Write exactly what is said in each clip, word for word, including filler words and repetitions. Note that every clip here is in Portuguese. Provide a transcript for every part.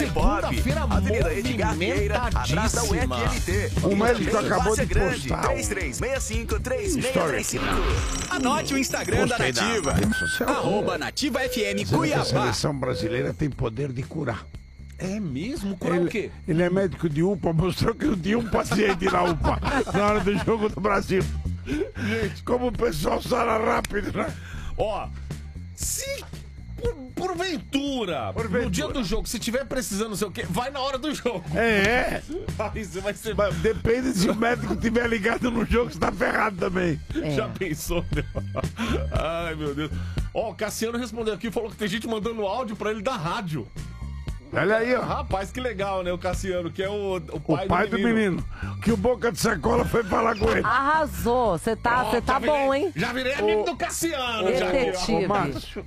segunda-feira Avenida Edgar Vieira, atrás da U F M T. O médico acabou de postar. três três seis cinco, três seis três cinco. Anote o Instagram da Nativa. Arroba Nativa F M A Cuiabá. seleção brasileira tem poder de curar. É mesmo? Curar Ele, o quê? ele é médico de U P A, mostrou que não tinha um paciente na U P A na hora do jogo do Brasil. Gente, como o pessoal sara rápido, né? Ó, se por, porventura, Porventura. no dia do jogo, se tiver precisando não sei o quê, vai na hora do jogo. É, é. Aí você vai ser... Mas depende se o médico tiver ligado no jogo, você tá ferrado também. É. Já pensou, meu? Ai, meu Deus. Ó, o Cassiano respondeu aqui e falou que tem gente mandando áudio pra ele da rádio. Olha aí, ó. Rapaz, que legal, né? O Cassiano, que é o, o pai, O pai do menino. Que o Boca de Sacola foi falar com ele. Arrasou, você tá, você Ó, tá já virei- bom, hein? Já virei amigo do Cassiano. Já aqui, ó. Detetive. Ô, Márcio,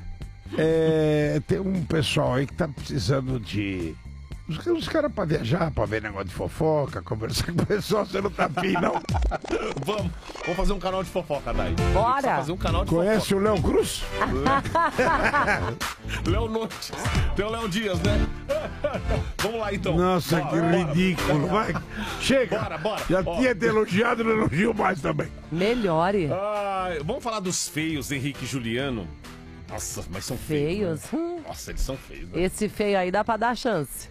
é, tem um pessoal aí que tá precisando de... Os, os caras pra viajar, pra ver negócio de fofoca, conversar com o pessoal, você não tá afim, não? Vamos, vamos fazer um canal de fofoca, Dai. Bora. Precisa fazer um canal de Conhece o Léo Cruz? fofoca. Léo Nunes. Tem o Léo Dias, né? Vamos lá, então. Nossa, Bora, que bora. ridículo. Vai, chega. Bora, bora. Já Ó. tinha te elogiado, não elogio mais também. Melhore. Ai, vamos falar dos feios, Henrique e Juliano. Nossa, mas são feios. Feios. né? Hum. Nossa, eles são feios. Né? Esse feio aí dá pra dar chance.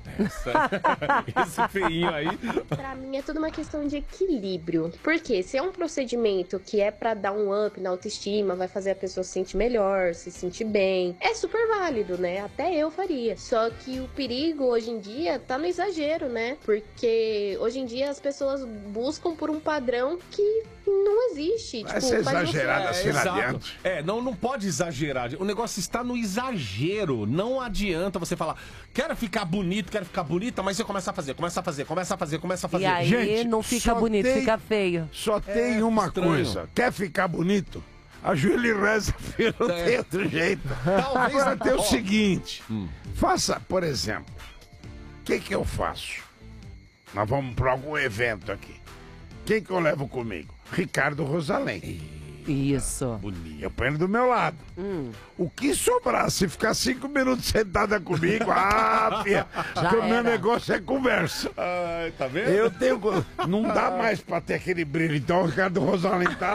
Esse feinho aí. Pra mim é tudo uma questão de equilíbrio. Porque se é um procedimento que é pra dar um up na autoestima, vai fazer a pessoa se sentir melhor, se sentir bem, é super válido, né? Até eu faria. Só que o perigo hoje em dia tá no exagero, né? Porque hoje em dia as pessoas buscam por um padrão que não existe. Vai ser faz você- exagerado assim exato. adiante. É, não, não pode exagerar. O negócio está no exagero. Não adianta você falar, quero ficar bonito, quero ficar bonita, mas você começa a fazer, começa a fazer, começa a fazer, começa a fazer. E aí Gente, não fica só bonito, tem- fica feio. Só tem É, uma estranho. coisa. Quer ficar bonito? Ajoelha e reza, filho. Não É. tem outro jeito. Talvez Agora tem o ó, seguinte. Faça, por exemplo, o que que eu faço? Nós vamos para algum evento aqui. Quem que eu levo comigo? Ricardo Rosalém. Isso. bonito. Eu ponho ele do meu lado. O que sobrar, se ficar cinco minutos sentada comigo, ah, filha, Já que o meu era. negócio é conversa. Ai, tá vendo? Eu tenho. co- Não dá mais pra ter aquele brilho. Então o Ricardo Rosalém tá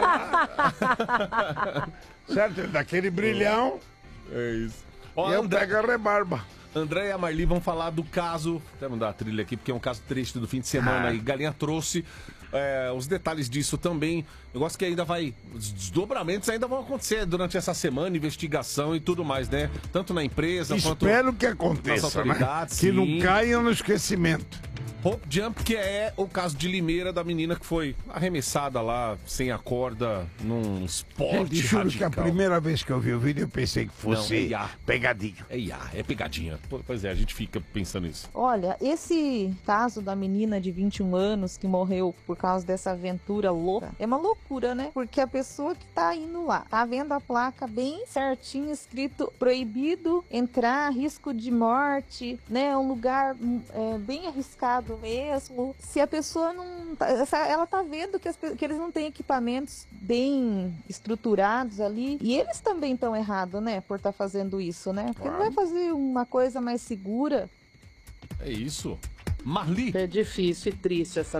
lá. Certo? Ele dá aquele brilhão É isso. Ó, e eu André, pego a rebarba. André e a Marli vão falar do caso. Até mandar a trilha aqui, porque é um caso triste do fim de semana. Ah. E Galinha trouxe é, os detalhes disso também. Negócio que ainda vai. Os desdobramentos ainda vão acontecer durante essa semana, investigação e tudo mais, né? Tanto na empresa quanto. Espero que nas aconteça, né? autoridades, Que não sim. caiam no esquecimento. Hope Jump, que é o caso de Limeira, da menina que foi arremessada lá, sem a corda, num esporte Gente, juro que a radical. primeira vez que eu vi o vídeo eu pensei que Não, é fosse I A. pegadinha. É I A, é pegadinha. Pô, Pois é, a gente fica pensando nisso. Olha, esse caso da menina de vinte e um anos que morreu por causa dessa aventura louca é uma loucura, né? Porque a pessoa que tá indo lá, tá vendo a placa bem certinho escrito proibido entrar, risco de morte, né? Um lugar hum, é, bem arriscado mesmo. Se a pessoa não. tá- essa- ela tá vendo que, as pe- que eles não têm equipamentos bem estruturados ali. E eles também estão errados, né? Por estar fazendo isso, né? Porque não vai fazer uma coisa mais segura. É isso. Marli. É difícil e triste essa